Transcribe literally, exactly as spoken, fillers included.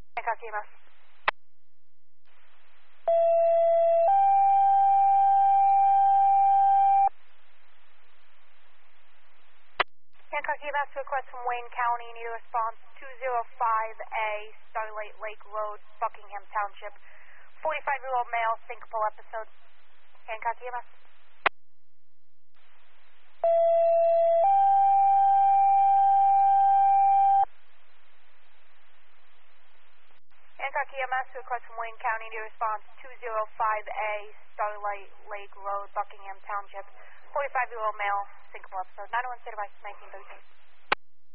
Hancock E M S. Hancock E M S, request from Wayne County, need a response two oh five A, Starlight Lake Road, Buckingham Township. forty-five-year-old male, syncopal episode. Hancock E M S. Hancock E M S, request from Wayne County, need a response two oh five A, Starlight Lake Road, Buckingham Township. forty-five-year-old male, syncopal episode. nine oh one state of nineteen thirty-two.